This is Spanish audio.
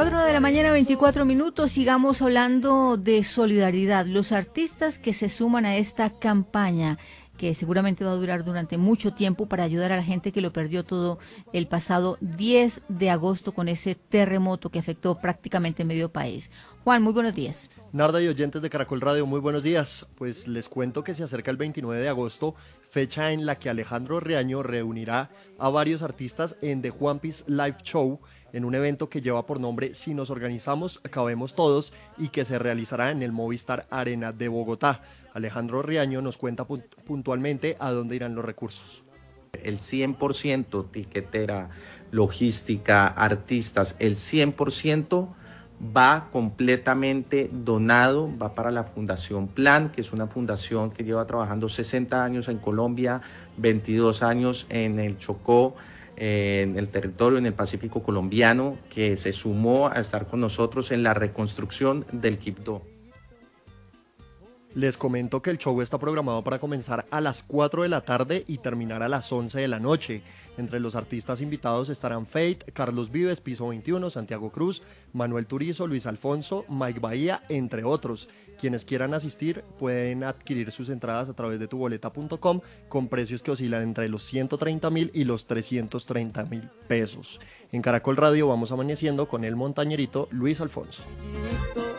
4 de la mañana, 24 minutos. Sigamos hablando de solidaridad. Los artistas que se suman a esta campaña, que seguramente va a durar durante mucho tiempo para ayudar a la gente que lo perdió todo el pasado 10 de agosto con ese terremoto que afectó prácticamente medio país. Juan, muy buenos días. Narda y oyentes de Caracol Radio, muy buenos días. Pues les cuento que se acerca el 29 de agosto, fecha en la que Alejandro Riaño reunirá a varios artistas en The Juanpis Live Show, en un evento que lleva por nombre Si nos organizamos, cabemos todos, y que se realizará en el Movistar Arena de Bogotá. Alejandro Riaño nos cuenta puntualmente a dónde irán los recursos. El 100% tiquetera, logística, artistas, el 100% va completamente donado, va para la Fundación Plan, que es una fundación que lleva trabajando 60 años en Colombia, 22 años en el Chocó, en el territorio, en el Pacífico colombiano, que se sumó a estar con nosotros en la reconstrucción del Quibdó. Les comento que el show está programado para comenzar a las 4 de la tarde y terminar a las 11 de la noche. Entre los artistas invitados estarán Fate, Carlos Vives, Piso 21, Santiago Cruz, Manuel Turizo, Luis Alfonso, Mike Bahía, entre otros. Quienes quieran asistir pueden adquirir sus entradas a través de tuboleta.com con precios que oscilan entre los 130.000 y los 330.000 pesos. En Caracol Radio vamos amaneciendo con el montañerito Luis Alfonso.